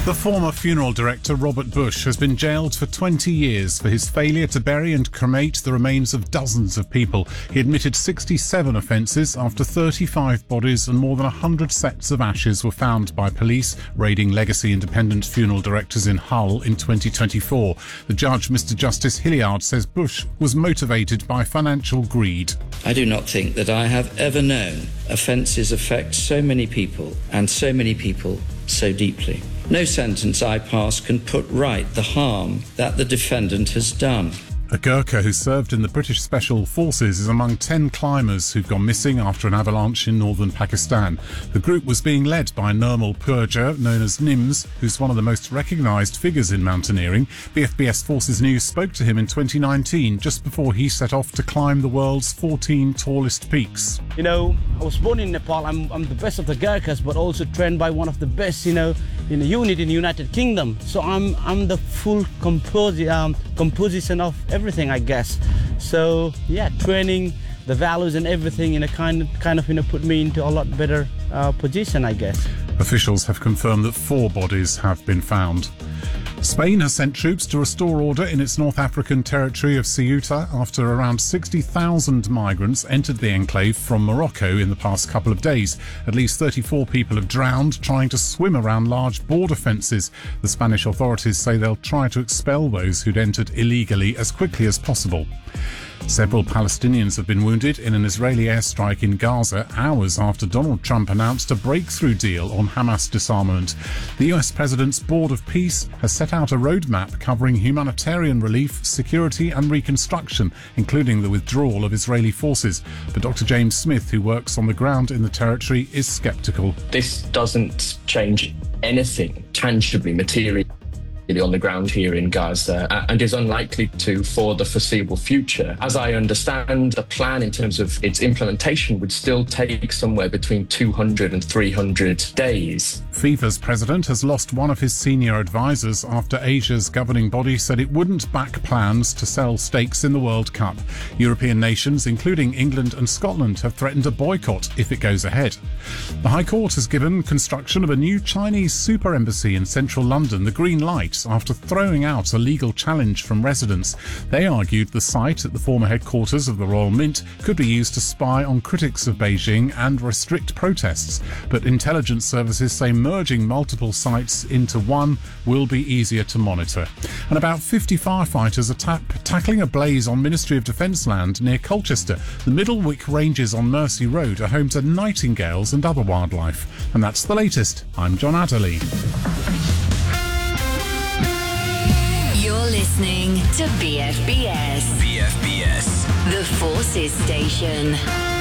The former funeral director Robert Bush has been jailed for 20 years for his failure to bury and cremate the remains of dozens of people. He admitted 67 offences after 35 bodies and more than 100 sets of ashes were found by police raiding Legacy Independent Funeral Directors in Hull in 2024. The judge, Mr Justice Hilliard, says Bush was motivated by financial greed. I do not think that I have ever known offences affect so many people and so many people so deeply. No sentence I pass can put right the harm that the defendant has done. A Gurkha who served in the British Special Forces is among 10 climbers who've gone missing after an avalanche in northern Pakistan. The group was being led by Nirmal Purja, known as Nims, who's one of the most recognised figures in mountaineering. BFBS Forces News spoke to him in 2019, just before he set off to climb the world's 14 tallest peaks. You know, I was born in Nepal. I'm the best of the Gurkhas, but also trained by one of the best, in a unit in the United Kingdom. So I'm the full composition of everything, I guess. So yeah, training, the values and everything, kind of put me into a lot better position, I guess. Officials have confirmed that 4 bodies have been found. Spain has sent troops to restore order in its North African territory of Ceuta after around 60,000 migrants entered the enclave from Morocco in the past couple of days. At least 34 people have drowned trying to swim around large border fences. The Spanish authorities say they'll try to expel those who'd entered illegally as quickly as possible. Several Palestinians have been wounded in an Israeli airstrike in Gaza hours after Donald Trump announced a breakthrough deal on Hamas disarmament. The US President's Board of Peace has set out a roadmap covering humanitarian relief, security and reconstruction, including the withdrawal of Israeli forces. But Dr. James Smith, who works on the ground in the territory, is sceptical. This doesn't change anything tangibly, materially on the ground here in Gaza, and is unlikely to for the foreseeable future. As I understand, the plan in terms of its implementation would still take somewhere between 200 and 300 days. FIFA's president has lost one of his senior advisors after Asia's governing body said it wouldn't back plans to sell stakes in the World Cup. European nations, including England and Scotland, have threatened a boycott if it goes ahead. The High Court has given construction of a new Chinese super embassy in central London the green light after throwing out a legal challenge from residents. They argued the site at the former headquarters of the Royal Mint could be used to spy on critics of Beijing and restrict protests. But intelligence services say merging multiple sites into one will be easier to monitor. And about 50 firefighters are tackling a blaze on Ministry of Defence land near Colchester. The Middlewick Ranges on Mersey Road are home to nightingales and other wildlife. And that's the latest. I'm John Adderley. Listening to BFBS. BFBS. The Forces Station.